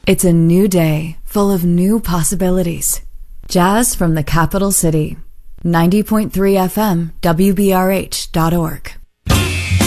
It's a new day, full of new possibilities. Jazz from the capital city. 90.3 FM, WBRH.org.